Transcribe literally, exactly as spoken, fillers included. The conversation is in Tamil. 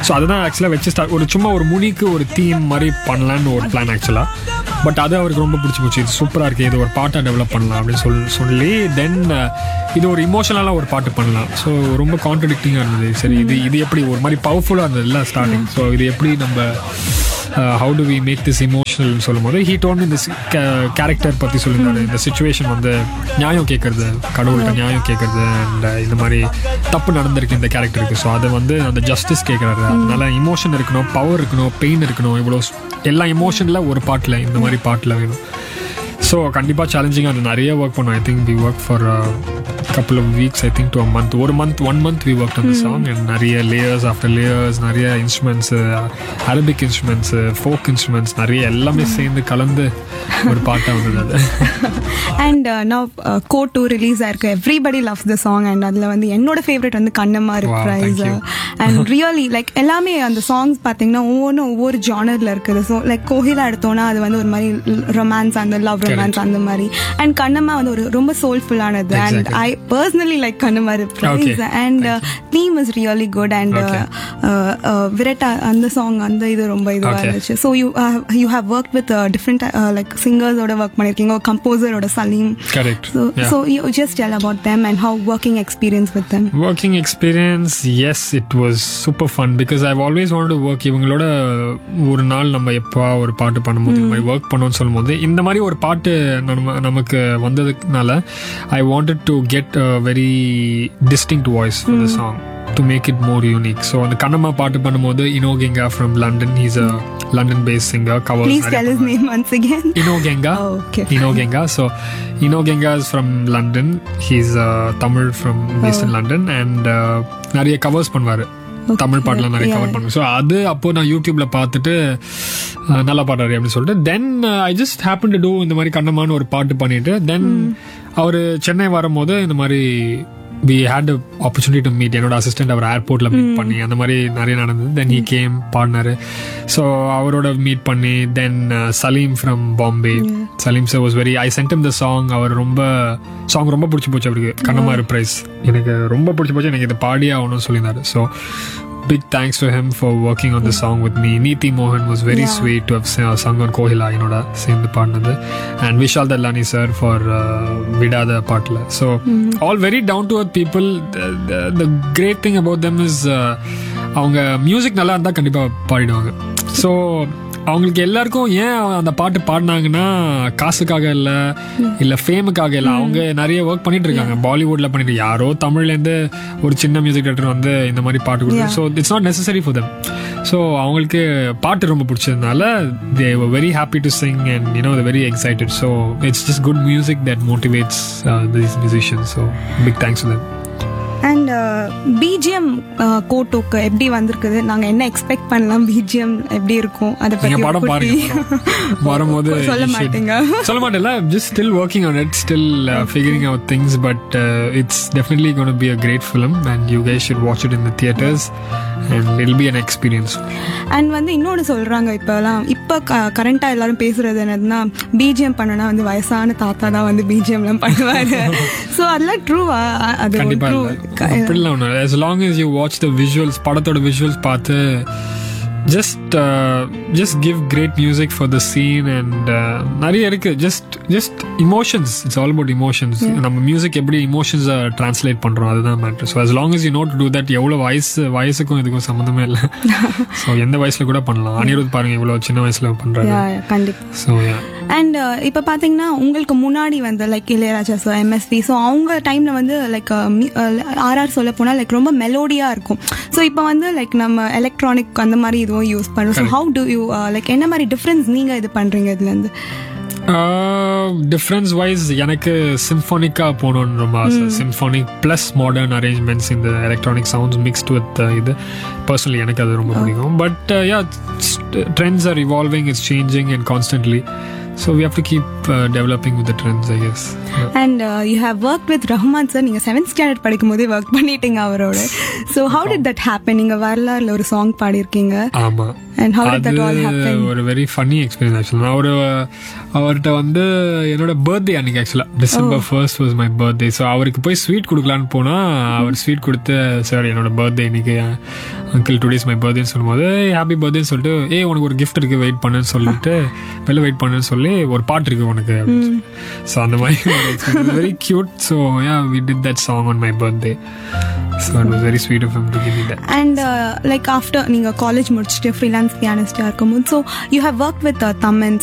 ஸோ அதுதான் ஆக்சுவலாக வச்சு ஸ்டார்ட் ஒரு சும்மா ஒரு முனிக்கு ஒரு தீம் மாதிரி பண்ணலான்னு ஒரு பிளான் ஆக்சுவலாக. பட் அது அவருக்கு ரொம்ப பிடிச்சி போச்சு. இது சூப்பராக இருக்குது, இது ஒரு பாட்டாக டெவலப் பண்ணலாம் அப்படின்னு சொல் சொல்லி தென் இது ஒரு இமோஷனலாக ஒரு பாட்டு பண்ணலாம். ஸோ ரொம்ப கான்ட்ரடிக்டிங்காக இருந்தது. சரி இது இது எப்படி ஒரு மாதிரி பவர்ஃபுல்லாக இருந்தது இல்லை ஸ்டார்டிங். ஸோ இது எப்படி நம்ம how to we make this இமோஷனல்னு சொல்லும் போது ஹீ டோன் இந்த கேரக்டர் பற்றி சொல்லியிருந்தாரு. இந்த சுச்சுவேஷன் வந்து நியாயம் கேட்கறது, கடவுள்கிட்ட நியாயம் கேட்கறது அண்ட் இந்த மாதிரி தப்பு நடந்திருக்கு இந்த கேரக்டருக்கு. ஸோ அதை வந்து அந்த ஜஸ்டிஸ் கேட்குறாரு. அதனால இமோஷன் இருக்கணும், பவர் இருக்கணும், பெயின் இருக்கணும், இவ்வளோ எல்லா இமோஷனில் ஒரு பாட்டில் இந்த மாதிரி பாட்டில் வேணும். ஸோ கண்டிப்பாக சேலஞ்சிங்காக அது நிறைய ஒர்க் பண்ணோம். I think we work for couple of weeks, I think to a month, ஒரு month one month we worked on the song and நிறைய layers after layers, நிறைய instruments, Arabic instruments, folk instruments, நிறைய எல்லாமே சேர்ந்து கலந்து ஒரு பாட்டா வந்தது அது. And uh, now uh, Code two release ஆயிருக்கு. Everybody loves the song and அதுல வந்து என்னோட ஃபேவரட் வந்து Kannamma reprise. And really like எல்லாமே அந்த சாங்ஸ் பாத்தீங்கன்னா ஒவ்வொன்றும் ஒவ்வொரு ஜானர்ல இருக்குது. ஸோ லைக் கோகிலா எடுத்தோன்னா அது வந்து ஒரு மாதிரி ரொமான்ஸ், அந்த லவ் ரொமான்ஸ் அந்த மாதிரி. அண்ட் கண்ணம்மா வந்து ஒரு ரொம்ப சோல்ஃபுல்லானது. And I personally like Kannamma reprise. Okay. And uh, theme is really good and okay. uh, uh, uh, Virata and the song and the idu romba idu irundhuchu. So you uh, you have worked with uh, different uh, like singers oda work pannirkinga, or composer oda Salim. Correct. So yeah. so you just tell about them and how working experience with them. Working experience, yes, it was super fun because I've always wanted to work இவங்களோட. ஒரு நாள் நம்ம எப்போ ஒரு பாட்டு பண்ணும்போது இந்த மாதிரி ஒர்க் பண்ணோம்னு சொல்லும்போது இந்த மாதிரி ஒரு பாட்டு நம்ம நமக்கு வந்ததுனால I wanted to get a very distinct voice for mm. the song to make it more unique. So அந்த கண்ணம்மா பாட்டு பண்ணும்போது Inogenga from London, he's a London based singer, covers. Please tell his name once again. Inogenga. Oh, okay. Inogenga. So Inogenga is from London, he's uh, Tamil from based oh. in London and uh, நிறைய கவர்ஸ் பண்ணுவாரு. தமிழ் பாட்டெலாம் நிறைய கவர் பண்ணுவேன். ஸோ அது அப்போ நான் யூடியூப்ல பார்த்துட்டு நல்லா பாடுறாரு அப்படின்னு சொல்லிட்டு தென் I just happen to two இந்த மாதிரி கண்ணம்மான்னு ஒரு பாட்டு பண்ணிட்டு தென் அவர் சென்னை வரும்போது இந்த மாதிரி we had an opportunity to meet. என்னோட அசிஸ்டன்ட் அவர் ஏர்போர்ட்ல மீட் பண்ணி அந்த மாதிரி நிறைய நடந்தது. தென் he came பாடினாரு. ஸோ அவரோட மீட் பண்ணி தென் Salim from Bombay, Salim sir was very, I sent him the song. அவர் ரொம்ப சாங் ரொம்ப பிடிச்சி போச்சு அவருக்கு. கண்ணம்மா ரிப்ரைஸ் எனக்கு ரொம்ப பிடிச்சி போச்சு, எனக்கு இதை பாடியே ஆகணும்னு சொல்லியிருந்தாரு. So big thanks to him for working on the song with me. Neeti Mohan was very yeah. sweet to have sung on Kohila inoda சேர்ந்து பாடினது. And Vishal Dallani sir for Vidada பாட்டுல. So mm-hmm. all very down to earth people. The, the, the great thing about them is அவங்க மியூசிக் நல்லா இருந்தா கண்டிப்பா பாடிடுவாங்க. ஸோ அவங்களுக்கு எல்லாருக்கும் ஏன் அந்த பாட்டு பாடினாங்கன்னா காசுக்காக இல்லை, இல்லை ஃபேமுக்காக இல்லை. அவங்க நிறைய ஒர்க் பண்ணிட்டு இருக்காங்க பாலிவுட்ல பண்ணிட்டு. யாரோ தமிழ்லேருந்து ஒரு சின்ன மியூசிக் டைரக்டர் வந்து இந்த மாதிரி பாட்டு கொடுத்து. So it's not necessary for them. So அவங்களுக்கு பாட்டு ரொம்ப பிடிச்சதுனால they were very happy to sing and you know they're very excited. So it's just good music that motivates uh, these musicians. So big thanks to them. And BGM கோட்டோக்கு எப்படி வந்திருக்குது, நாங்கள் என்ன எக்ஸ்பெக்ட் பண்ணலாம், பிஜிஎம் எப்படி இருக்கும் அதை பற்றி படம் பாருங்க. வரும்போது சொல்ல மாட்டேங்க சொல்ல மாட்டேன்ல just still working on it, still uh, figuring out things, but uh, it's definitely going to be a great film and you guys should watch it in the theaters and it'll be an experience. And வந்து இன்னொன்று சொல்கிறாங்க, இப்போலாம் இப்போ கரண்ட்டாக எல்லாரும் பேசுகிறது என்னதுன்னா பிஜிஎம் பண்ணனா வந்து வயசான தாத்தா தான் வந்து பிஜிஎம்லாம் பண்ணுவார். ஸோ அதெல்லாம் ட்ரூவா? அது கண்டிப்பாக அப்படிலாம் ஒன்று. as long as you watch the visuals, படத்தோட visuals பார்த்து just uh, just give great music for the scene and uh, நிறைய இருக்கு. just just emotions, it's all about emotions. நம்ம மியூசிக் எப்படி emotions translate பண்றோம் அதுதான் matter. so as long as you know to do that, எவ்வளவு வயசு வயசுக்கும் இதுக்கும் சம்மந்தமே இல்லை. ஸோ எந்த வயசுல கூட பண்ணலாம். அனிருத் பாருங்க இவ்வளவு சின்ன வயசுல பண்றாங்க. கண்டிப்பா. ஸோ யா அண்ட் இப்போ பார்த்தீங்கன்னா உங்களுக்கு முன்னாடி வந்து like Ilaiyaraaja so MSV, so அவங்க டைமில் வந்து லைக் ஆர்ஆர் சொல்ல போனால் லைக் ரொம்ப மெலோடியாக இருக்கும். ஸோ இப்போ வந்து லைக் நம்ம எலக்ட்ரானிக் அந்த மாதிரி இதுவும் யூஸ் பண்ணுறோம். So how to you like என்ன மாதிரி டிஃப்ரென்ஸ் நீங்கள் இது பண்ணுறீங்க இதுலேருந்து? டிஃப்ரென்ஸ் வைஸ் எனக்கு சிம்ஃபோனிக்கா போகணுன்னு ரொம்ப ஆசை. சிம்ஃபோனிக் ப்ளஸ் மாடர்ன் அரேஞ்ச்மெண்ட்ஸ் இந்த எலக்ட்ரானிக் சவுண்ட்ஸ் மிக்ஸ்ட் வித் இது பர்சனலி எனக்கு அது ரொம்ப பிடிக்கும். But yeah trends are evolving, it's changing and constantly. So we have to keep uh, developing with the trends, I guess. Yeah. And uh, you have worked with Rahman sir. நீங்க seventh standard படிக்கும்போதே work பண்ணிட்டீங்க அவரோட. So how did that happen? நீங்க வரலாறுல ஒரு song பாடியிருக்கீங்க. ஆமா. And how did that all happen? ஒரு very funny experience actually. நான் ஒரு அவர்கிட்ட வந்து என்னோட பர்த்டே அன்னைக்கு ஆக்சுவலா December first was my birthday. So அவருக்கு போய் ஸ்வீட் கொடுக்கலான்னு போனா அவர் ஸ்வீட் கொடுத்து சார் என்னோட பர்த்டே இன்னைக்கு அங்கிள் டுடேஸ் மை பர்த்டேன்னு சொல்லும்போது ஹாப்பி பர்த்டேன்னு சொல்லிட்டு ஏ உனக்கு ஒரு கிஃப்ட் இருக்கு வெயிட் பண்ணுன்னு சொல்லிட்டு வெளில வெயிட் பண்ணுன்னு சொல்லி ஒரு பாட்டு இருக்கு உனக்கு. ஸோ அந்த மாதிரி very cute. So yeah we did that song on my birthday. So it was very sweet of him to give me that. And like after நீங்கள் காலேஜ் முடிச்சுட்டு ஃப்ரீலான்ஸ் பியானிஸ்டாக இருக்கும்போது so you have work with தமன்ஸ்